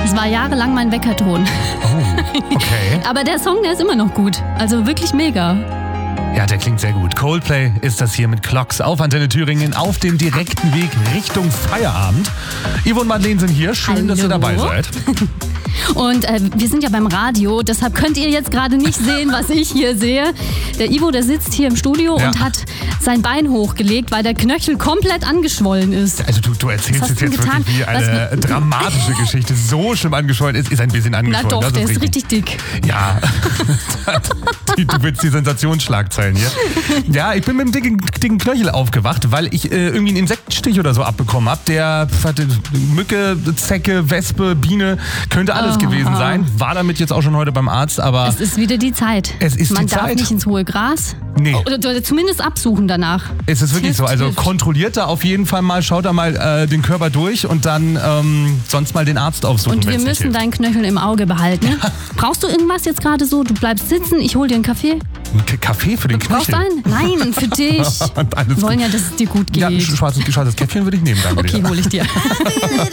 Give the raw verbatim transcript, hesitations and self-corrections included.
Das war jahrelang mein Weckerton. Oh, okay. Aber der Song, der ist immer noch gut. Also wirklich mega. Ja, der klingt sehr gut. Coldplay ist das hier mit Clocks auf Antenne Thüringen auf dem direkten Weg Richtung Feierabend. Ivo und Madeleine sind hier. Schön, Hallo. dass ihr dabei seid. Und äh, wir sind ja beim Radio, deshalb könnt ihr jetzt gerade nicht sehen, was ich hier sehe. Der Ivo, der sitzt hier im Studio Ja. und hat sein Bein hochgelegt, weil der Knöchel komplett angeschwollen ist. Also du, du erzählst Was es hast du jetzt getan? wirklich wie eine Was- dramatische Geschichte. So schlimm angeschwollen ist, ist ein bisschen Na angeschwollen. doch, das der ist richtig dick. Ja, du willst die Sensationsschlagzeilen hier. Ja, ich bin mit einem dicken, dicken Knöchel aufgewacht, weil ich äh, irgendwie einen Insektenstich oder so abbekommen habe. Der hatte Mücke, Zecke, Wespe, Biene, könnte alles Oh. gewesen sein. War damit jetzt auch schon heute beim Arzt, aber Es ist wieder die Zeit. Es ist Man die darf Zeit. nicht ins hohe Gras. Nee. Oder, oder zumindest absuchen danach. es ist wirklich Hilft, so. Also hilft. kontrolliert da auf jeden Fall mal, schaut da mal äh, den Körper durch und dann ähm, sonst mal den Arzt aufsuchen. Und wir wenn's nicht müssen hilft. deinen Knöchel im Auge behalten. Brauchst du irgendwas jetzt gerade so? Du bleibst sitzen, ich hol dir einen Kaffee. Ein K- Kaffee für den Brauchst Knöchel. du einen? Nein, für dich. Alles Wir wollen gut. ja, dass es dir gut geht. Ja, sch- schwarzes, schwarzes Käffchen würde ich nehmen, danke Okay, dir. hol ich dir.